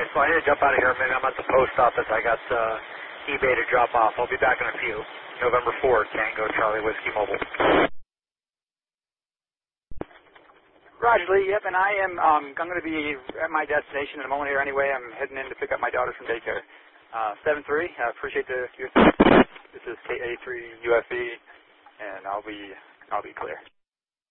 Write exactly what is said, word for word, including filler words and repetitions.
right, so I need to jump out of here. Maybe I'm at the post office. I got uh, eBay to drop off. I'll be back in a few. November fourth, Tango Charlie Whiskey Mobile. Roger Lee, yep, and I am, um, I'm going to be at my destination in a moment here anyway. I'm heading in to pick up my daughter from daycare. Uh, seven three, I appreciate the, your, this is K A three U F E, and I'll be, I'll be clear.